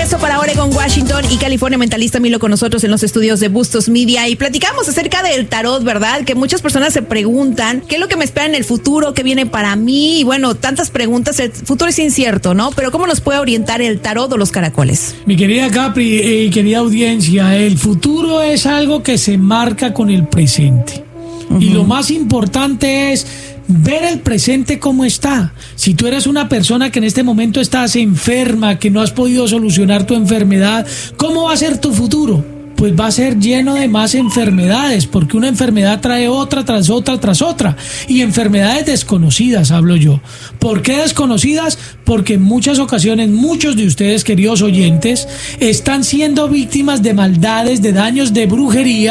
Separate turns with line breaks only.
regreso para Oregon, Washington y California. Mentalista Milo con nosotros en los estudios de Bustos Media y platicamos acerca del tarot, ¿verdad? Que muchas personas se preguntan qué es lo que me espera en el futuro, qué viene para mí y bueno, tantas preguntas. El futuro es incierto, ¿no? Pero ¿cómo nos puede orientar el tarot o los caracoles?
Mi querida Capri y querida audiencia, el futuro es algo que se marca con el presente. Y lo más importante es ver el presente cómo está. Si tú eres una persona que en este momento estás enferma, que no has podido solucionar tu enfermedad, ¿cómo va a ser tu futuro? Pues va a ser lleno de más enfermedades, porque una enfermedad trae otra tras otra tras otra. Y enfermedades desconocidas, hablo yo. ¿Por qué desconocidas? Porque en muchas ocasiones muchos de ustedes, queridos oyentes, están siendo víctimas de maldades, de daños, de brujería,